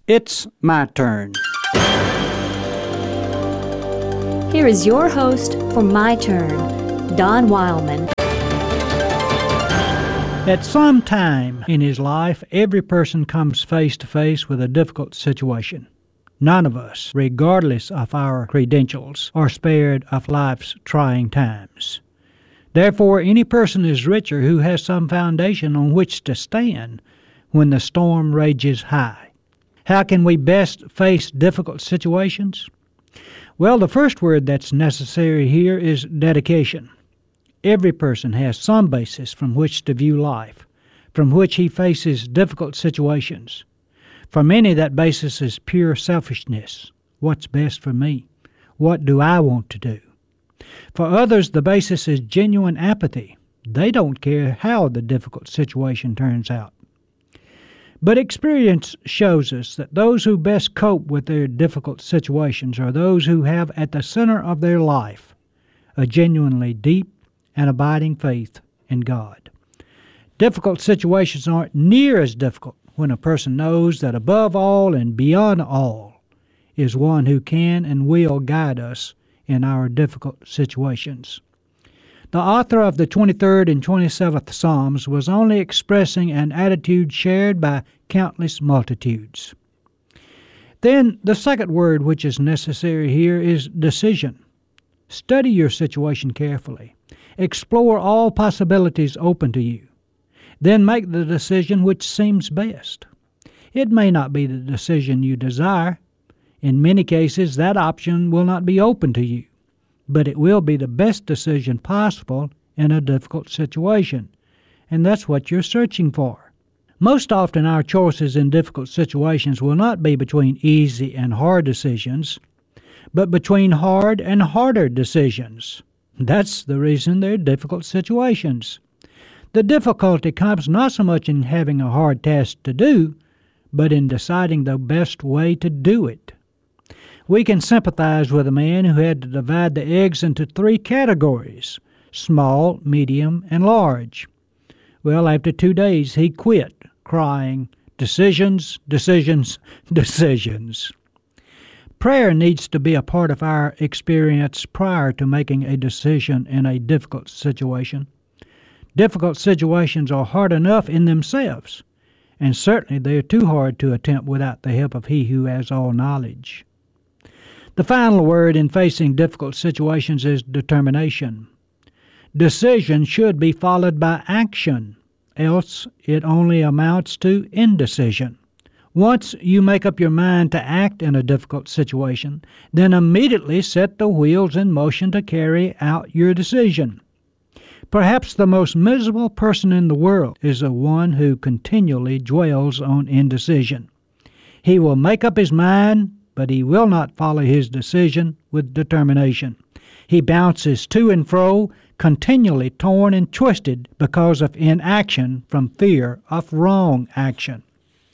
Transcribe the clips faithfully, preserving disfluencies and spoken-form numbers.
It's my turn. Here is your host for My Turn, Don Wildman. At some time in his life, every person comes face to face with a difficult situation. None of us, regardless of our credentials, are spared of life's trying times. Therefore, any person is richer who has some foundation on which to stand when the storm rages high. How can we best face difficult situations? Well, the first word that's necessary here is dedication. Every person has some basis from which to view life, from which he faces difficult situations. For many, that basis is pure selfishness. What's best for me? What do I want to do? For others, the basis is genuine apathy. They don't care how the difficult situation turns out. But experience shows us that those who best cope with their difficult situations are those who have at the center of their life a genuinely deep and abiding faith in God. Difficult situations aren't near as difficult when a person knows that above all and beyond all is one who can and will guide us in our difficult situations. The author of the twenty-third and twenty-seventh Psalms was only expressing an attitude shared by countless multitudes. Then the second word which is necessary here is decision. Study your situation carefully. Explore all possibilities open to you. Then make the decision which seems best. It may not be the decision you desire. In many cases, that option will not be open to you, but it will be the best decision possible in a difficult situation, and that's what you're searching for. Most often, our choices in difficult situations will not be between easy and hard decisions, but between hard and harder decisions. That's the reason they're difficult situations. The difficulty comes not so much in having a hard task to do, but in deciding the best way to do it. We can sympathize with a man who had to divide the eggs into three categories: small, medium, and large. Well, after two days, he quit, crying, "Decisions, decisions, decisions." Prayer needs to be a part of our experience prior to making a decision in a difficult situation. Difficult situations are hard enough in themselves, and certainly they are too hard to attempt without the help of He who has all knowledge. The final word in facing difficult situations is determination. Decision should be followed by action, else it only amounts to indecision. Once you make up your mind to act in a difficult situation, then immediately set the wheels in motion to carry out your decision. Perhaps the most miserable person in the world is the one who continually dwells on indecision. He will make up his mind, but he will not follow his decision with determination. He bounces to and fro, continually torn and twisted because of inaction from fear of wrong action.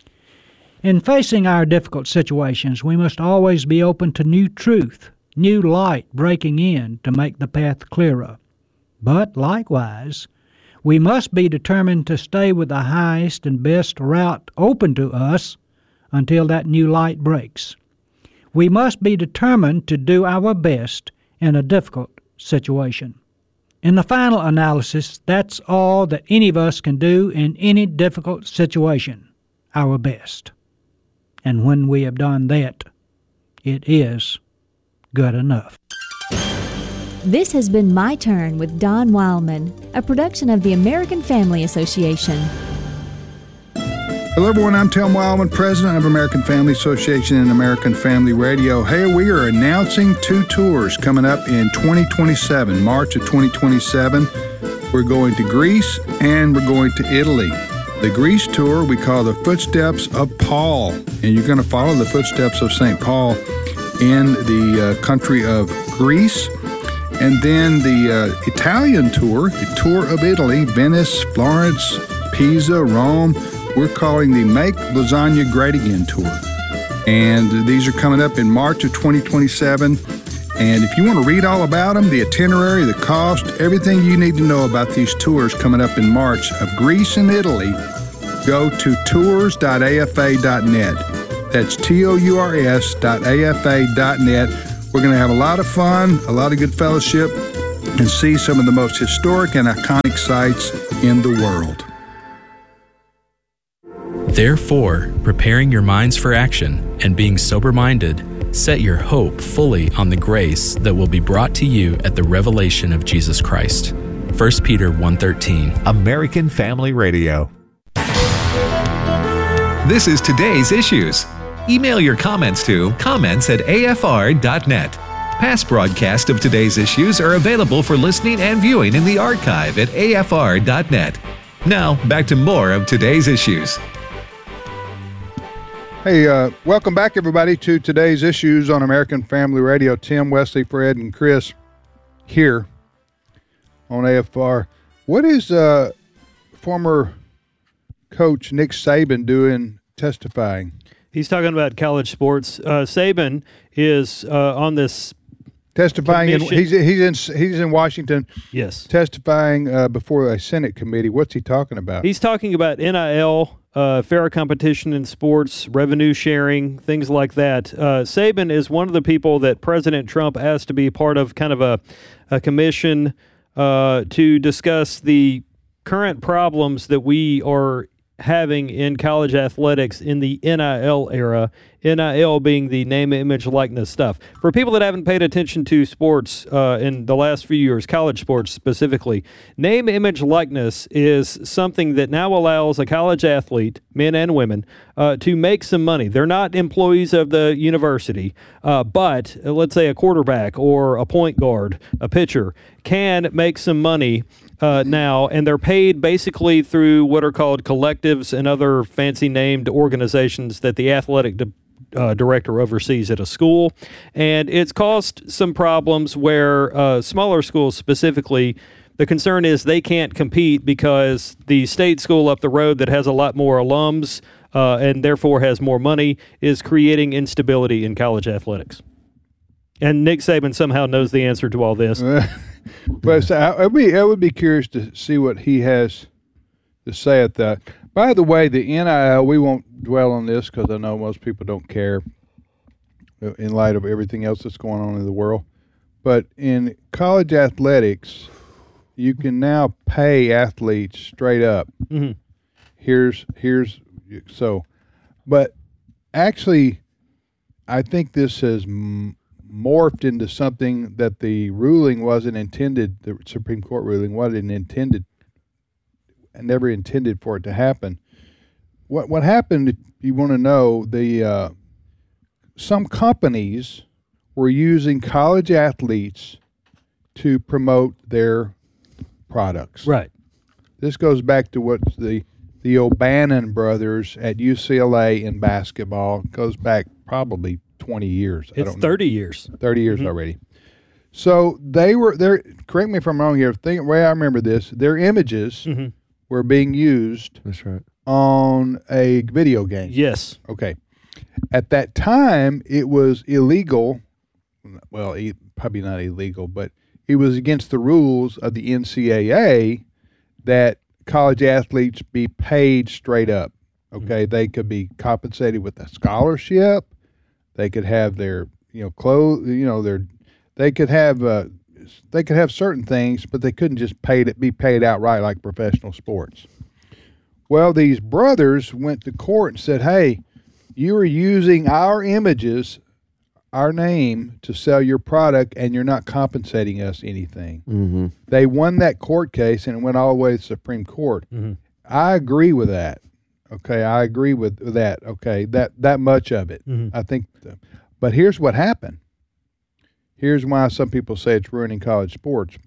In facing our difficult situations, we must always be open to new truth, new light breaking in to make the path clearer. But likewise, we must be determined to stay with the highest and best route open to us until that new light breaks. We must be determined to do our best in a difficult situation. In the final analysis, that's all that any of us can do in any difficult situation, our best. And when we have done that, it is good enough. This has been My Turn with Don Wildman, a production of the American Family Association. Hello, everyone. I'm Tom Wildman, president of American Family Association and American Family Radio. Hey, we are announcing two tours coming up in twenty twenty-seven, March of twenty twenty-seven. We're going to Greece and we're going to Italy. The Greece tour we call the Footsteps of Paul, and you're going to follow the footsteps of Saint Paul in the uh, country of Greece. And then the uh, Italian tour, the tour of Italy, Venice, Florence, Pisa, Rome. We're calling the Make Lasagna Great Again tour. And these are coming up in March of twenty twenty-seven. And if you want to read all about them, the itinerary, the cost, everything you need to know about these tours coming up in March of Greece and Italy, go to tours dot a f a dot net. That's T O U R S dot A F A dot net. We're going to have a lot of fun, a lot of good fellowship, and see some of the most historic and iconic sites in the world. Therefore, preparing your minds for action and being sober-minded, set your hope fully on the grace that will be brought to you at the revelation of Jesus Christ. First Peter one thirteen. American Family Radio. This is Today's Issues. Email your comments to comments at A F R dot net. Past broadcasts of Today's Issues are available for listening and viewing in the archive at A F R dot net. Now, back to more of Today's Issues. Hey, uh, welcome back, everybody, to Today's Issues on American Family Radio. Tim, Wesley, Fred, and Chris here on A F R. What is uh, former coach Nick Saban doing testifying? He's talking about college sports. Uh, Saban is uh, on this testifying. In, commission. he's he's in he's in Washington. Yes, testifying uh, before a Senate committee. What's he talking about? He's talking about N I L, uh, fair competition in sports, revenue sharing, things like that. Uh, Saban is one of the people that President Trump asked to be part of kind of a, a commission uh, to discuss the current problems that we are having in college athletics in the N I L era, N I L being the name, image, likeness stuff. For people that haven't paid attention to sports uh, in the last few years, college sports specifically, name, image, likeness is something that now allows a college athlete, men and women, uh, to make some money. They're not employees of the university, uh, but uh, let's say a quarterback or a point guard, a pitcher, can make some money Uh, now, and they're paid basically through what are called collectives and other fancy named organizations that the athletic di- uh, director oversees at a school. And it's caused some problems where uh, smaller schools specifically, the concern is they can't compete because the state school up the road that has a lot more alums uh, and therefore has more money is creating instability in college athletics. And Nick Saban somehow knows the answer to all this. But so I, I'd be, I would be curious to see what he has to say at that. By the way, the N I L, we won't dwell on this because I know most people don't care in light of everything else that's going on in the world. But in college athletics, you can now pay athletes straight up. Mm-hmm. Here's, here's, so, but actually, I think this has m- morphed into something that the ruling wasn't intended, the Supreme Court ruling wasn't intended, and never intended for it to happen. What what happened, if you want to know, the uh, some companies were using college athletes to promote their products. Right. This goes back to what the the O'Bannon brothers at U C L A in basketball, goes back probably twenty years. It's I don't thirty know. years. thirty years mm-hmm. already. So they were there. Correct me if I'm wrong here. Think way I remember this. Their images mm-hmm. were being used. That's right. On a video game. Yes. Okay. At that time, it was illegal. Well, probably not illegal, but it was against the rules of the N C double A that college athletes be paid straight up. Okay, mm-hmm. They could be compensated with a scholarship. They could have their, you know, clothes. You know, their. They could have. Uh, they could have certain things, but they couldn't just pay to be paid outright like professional sports. Well, these brothers went to court and said, "Hey, you are using our images, our name, to sell your product, and you're not compensating us anything." Mm-hmm. They won that court case, and it went all the way to the Supreme Court. Mm-hmm. I agree with that. Okay, I agree with that. Okay, that that much of it. Mm-hmm. I think. The, but here's what happened. Here's why some people say it's ruining college sports.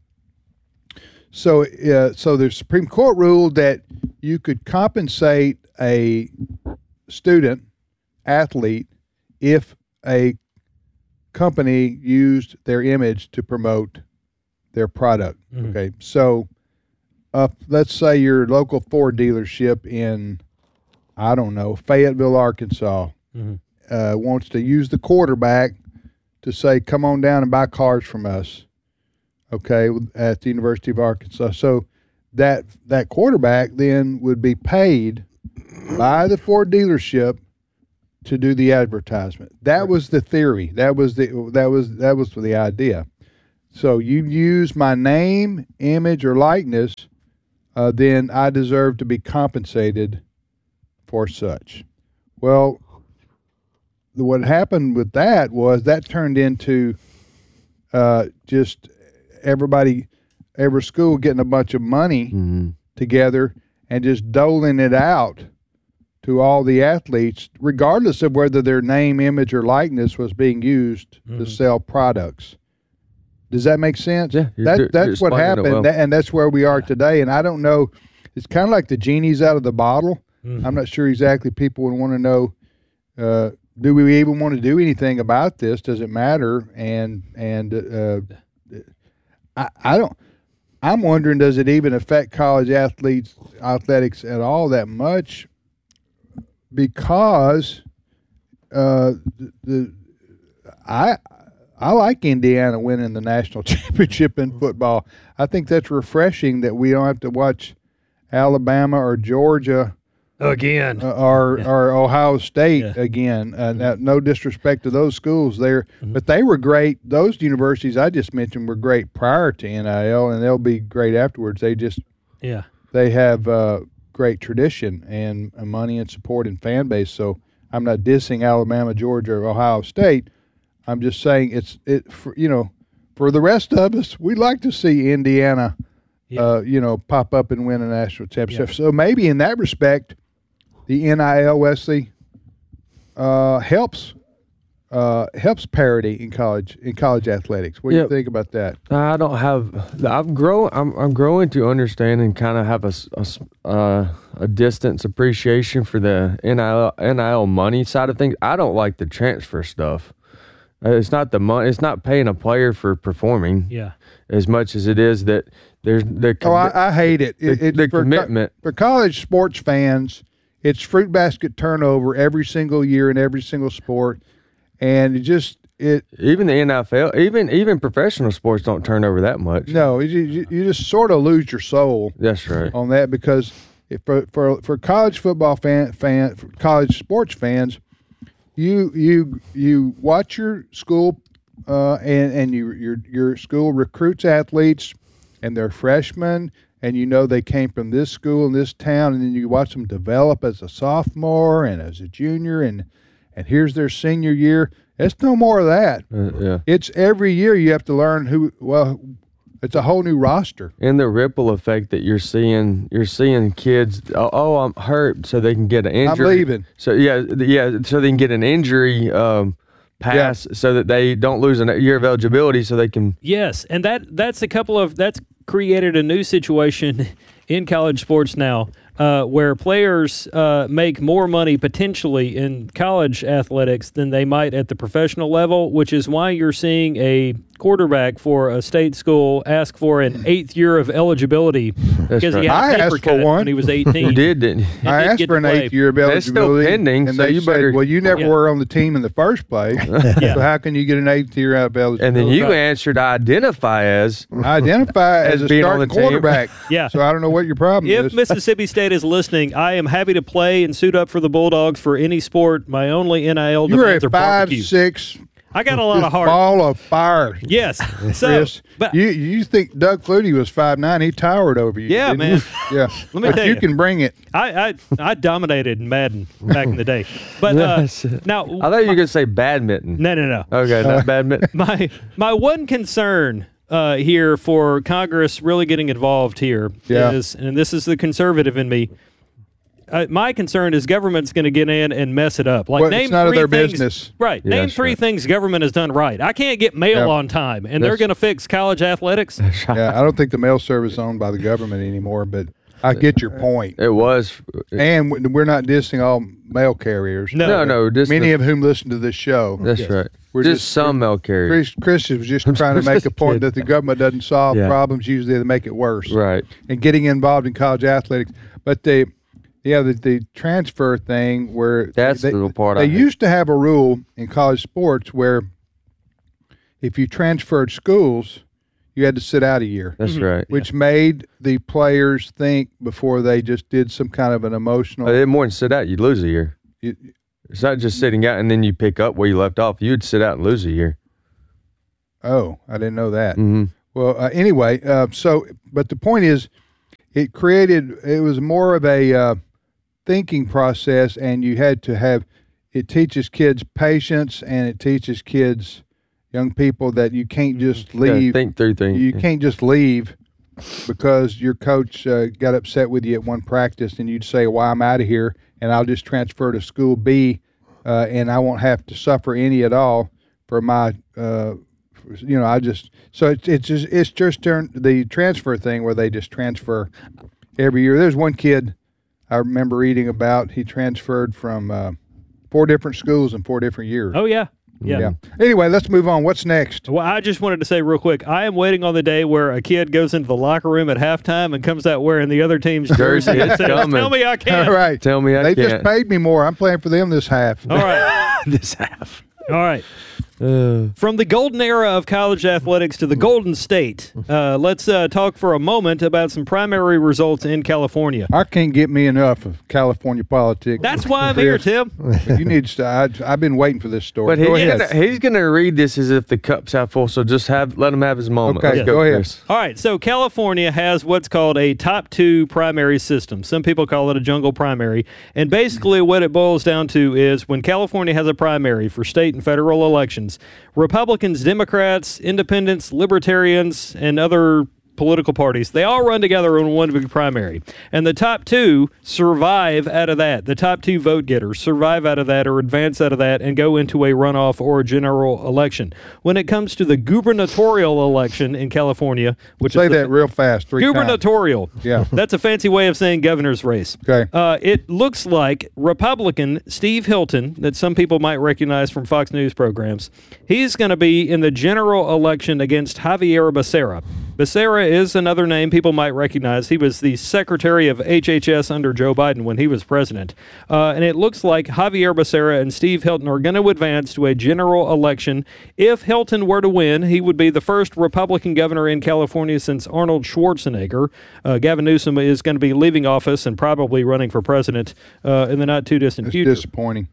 So, uh, so the Supreme Court ruled that you could compensate a student athlete if a company used their image to promote their product. Mm-hmm. Okay, so uh, let's say your local Ford dealership in, I don't know, Fayetteville, Arkansas, mm-hmm. uh, wants to use the quarterback to say, come on down and buy cars from us, okay, at the University of Arkansas. So that that quarterback then would be paid by the Ford dealership to do the advertisement. That was the theory. That was the that was that was the idea. So you use my name, image, or likeness, uh, then I deserve to be compensated for such. Well, what happened with that was that turned into uh, just everybody, every school getting a bunch of money mm-hmm. together and just doling it out to all the athletes, regardless of whether their name, image, or likeness was being used mm-hmm. to sell products. Does that make sense? Yeah, that, you're, that's you're what happened, well. that, and that's where we are yeah. today. And I don't know, it's kind of like the genie's out of the bottle. Mm-hmm. I'm not sure exactly people would want to know, uh, do we even want to do anything about this? Does it matter? And and uh, I, I don't, I'm wondering, does it even affect college athletes, athletics at all that much? Because uh, the, the I I like Indiana winning the national championship in football. I think that's refreshing that we don't have to watch Alabama or Georgia again, uh, or yeah. or Ohio State yeah. again. Uh, now, no disrespect to those schools there, mm-hmm. but they were great. Those universities I just mentioned were great prior to N I L, and they'll be great afterwards. They just yeah they have. Uh, great tradition and money and support and fan base. So I'm not dissing Alabama, Georgia, or Ohio State. I'm just saying it's it. For, you know, for the rest of us, we'd like to see Indiana, yeah. uh, you know, pop up and win a national championship. Yeah. So maybe in that respect, the N I L, Wesley, uh, helps uh, helps parity in college in college athletics. What do yep. you think about that? I don't have. I'm growing. I'm I'm growing to understand and kind of have a a, uh, a distance appreciation for the N I L N I L money side of things. I don't like the transfer stuff. It's not the money. It's not paying a player for performing. Yeah. As much as it is that there's the. Oh, I, I hate it. The, it, it the for commitment co- for college sports fans. It's fruit basket turnover every single year in every single sport. And it just it even the N F L, even even professional sports don't turn over that much. No, you, you just sort of lose your soul. That's right. On that because if for for for college football fan fan for college sports fans, you you you watch your school uh, and and you, your your school recruits athletes and they're freshmen and you know they came from this school in this town and then you watch them develop as a sophomore and as a junior and. And here's their senior year. It's no more of that. Uh, yeah. It's every year you have to learn who. Well, it's a whole new roster. And the ripple effect that you're seeing, you're seeing kids. Oh, oh I'm hurt, so they can get an injury. I'm leaving. So yeah, yeah, so they can get an injury um, pass, yeah. so that they don't lose a year of eligibility, so they can. Yes, and that that's a couple of that's created a new situation in college sports now. Uh, where players uh, make more money potentially in college athletics than they might at the professional level, which is why you're seeing a quarterback for a state school ask for an eighth year of eligibility because right. he had I a paper asked cut for one. when he was eighteen. You did, didn't you? I asked for an eighth year of eligibility. It's still pending, and so they you said, better, well, you never yeah. were on the team in the first place, yeah. so how can you get an eighth year out of eligibility? And then you right. answered, identify as. I identify as, as a being on starting the team. quarterback. Yeah. So I don't know what your problem If is. Mississippi State is listening, I am happy to play and suit up for the Bulldogs for any sport. My only N I L You're demands a are five barbecue. six. I got a lot Just of heart. ball of fire. Yes. So, Chris, but you you think Doug Flutie was five nine? He towered over you. Yeah, didn't man. He? Yeah. Let me but tell you you. can bring it. I, I I dominated in Madden back in the day. But uh, now I thought you were going to say badminton. no no no. Okay, not badminton. My my one concern uh, here for Congress really getting involved here Yeah. is, and this is the conservative in me. Uh, my concern is government's going to get in and mess it up. Like Well, name it's none of three their things, business. Right. Yeah, name that's three right. things government has done right. I can't get mail Yeah. on time, and they're That's- going to fix college athletics. Yeah, I don't think the mail service is owned by the government anymore, but I get your point. It was. And we- we're not dissing all mail carriers. No. No, no. Just Many the, of whom listen to this show. That's right. We're just, just- some mail carriers. Chris, Chris was just trying to make a point that the government doesn't solve Yeah. problems. Usually they make it worse. Right. And getting involved in college athletics. But the, yeah, the, the transfer thing where That's they, the little part they I hate. used to have a rule in college sports where if you transferred schools, you had to sit out a year. That's right. Which made the players think before they just did some kind of an emotional. Uh, more than sit out, you'd lose a year. You, It's not just sitting out and then you pick up where you left off. You'd sit out and lose a year. Oh, I didn't know that. Mm-hmm. Well, uh, anyway, uh, so, but the point is, it created, it was more of a uh, thinking process, and you had to have, it teaches kids patience, and it teaches kids, young people, that you can't just leave. Yeah, think through things. You can't just leave because your coach uh, got upset with you at one practice, and you'd say, well, I'm out of here, and I'll just transfer to school B, uh, and I won't have to suffer any at all for my, uh, you know, I just, so it's, it's just, it's just turned the transfer thing where they just transfer every year. There's one kid I remember reading about, he transferred from uh, four different schools in four different years. Oh, yeah. Yeah. yeah. Anyway, let's move on. What's next? Well, I just wanted to say real quick, I am waiting on the day where a kid goes into the locker room at halftime and comes out wearing the other team's jersey and says, tell me I can't. All right. Tell me I they can't. They just paid me more. I'm playing for them this half. All right. This half. All right. Uh, From the golden era of college athletics to the Golden State, uh, let's uh, talk for a moment about some primary results in California. I can't get me enough of California politics. That's why I'm here, Tim. You need to. I, I've been waiting for this story. But go he's ahead. gonna, he's going to read this as if the cup's half full, so just have let him have his moment. Okay, Let's go, go ahead. Chris. All right, so California has what's called a top two primary system. Some people call it a jungle primary. And basically what it boils down to is when California has a primary for state and federal elections, Republicans, Democrats, independents, libertarians, and other political parties, they all run together in one big primary. And the top two survive out of that. The top two vote getters survive out of that or advance out of that and go into a runoff or a general election. When it comes to the gubernatorial election in California, which Say is that real fast, three gubernatorial. times. Yeah. That's a fancy way of saying governor's race. Okay. Uh, it looks like Republican Steve Hilton, that some people might recognize from Fox News programs, he's going to be in the general election against Javier Becerra. Becerra is another name people might recognize. He was the secretary of H H S under Joe Biden when he was president. Uh, and it looks like Javier Becerra and Steve Hilton are going to advance to a general election. If Hilton were to win, he would be the first Republican governor in California since Arnold Schwarzenegger. Uh, Gavin Newsom is going to be leaving office and probably running for president uh, in the not-too-distant It's future. disappointing.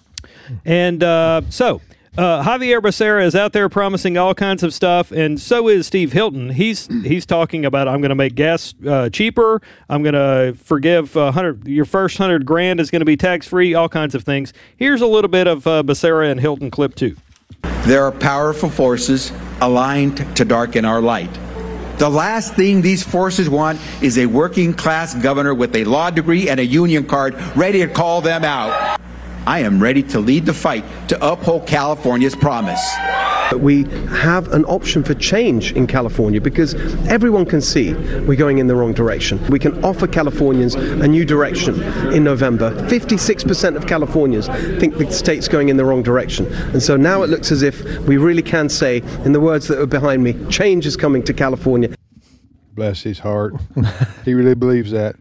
And uh, so... Uh, Javier Becerra is out there promising all kinds of stuff, and so is Steve Hilton. He's he's talking about, I'm going to make gas uh, cheaper. I'm going to forgive uh, hundred your first hundred grand is going to be tax free. All kinds of things. Here's a little bit of uh, Becerra and Hilton clip two. There are powerful forces aligned to darken our light. The last thing these forces want is a working class governor with a law degree and a union card ready to call them out. I am ready to lead the fight to uphold California's promise. We have an option for change in California because everyone can see we're going in the wrong direction. We can offer Californians a new direction in November. fifty-six percent of Californians think the state's going in the wrong direction. And so now it looks as if we really can say, in the words that are behind me, change is coming to California. Bless his heart. He really believes that.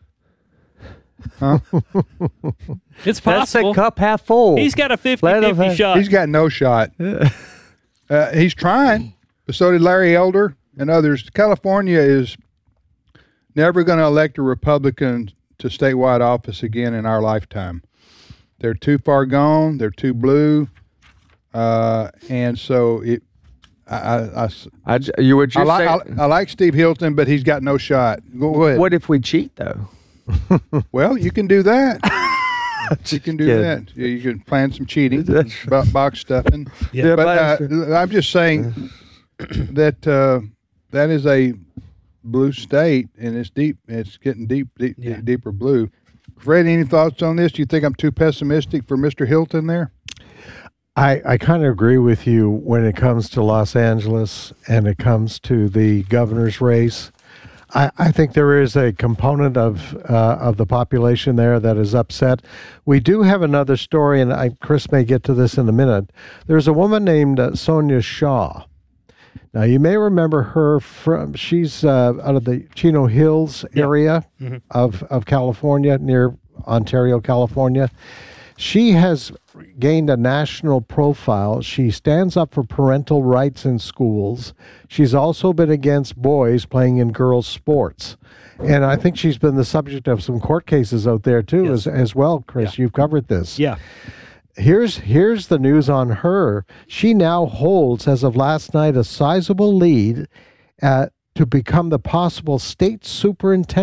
Huh? It's That's possible. the cup half full. He's got a Let him fifty-fifty have- shot. He's got no shot. Uh, he's trying, but so did Larry Elder and others. California is never going to elect a Republican to statewide office again in our lifetime. They're too far gone. They're too blue. Uh, and so it, I, I, I, I j- you were just I, li- saying, I, I like Steve Hilton, but he's got no shot. Go ahead. what if we cheat, though? Well, you can do that. You can do kidding. that. Yeah, you can plan some cheating, That's bo- box stuffing. Yeah, but but- uh, I'm just saying that uh, that is a blue state, and it's deep. It's getting deep, deep, Yeah. deep deeper blue. Fred, any thoughts on this? Do you think I'm too pessimistic for Mister Hilton there? I, I kind of agree with you when it comes to Los Angeles and it comes to the governor's race. I, I think there is a component of uh, of the population there that is upset. We do have another story, and I, Chris may get to this in a minute. There's a woman named uh, Sonia Shaw. Now, you may remember her from, she's uh, out of the Chino Hills area Mm-hmm. of, of California, near Ontario, California. She has gained a national profile. She stands up for parental rights in schools. She's also been against boys playing in girls' sports. And I think she's been the subject of some court cases out there, too, Yes. as, as well, Chris. Yeah. You've covered this. Yeah. here's here's the news on her. She now holds, as of last night, a sizable lead uh, to become the possible state superintendent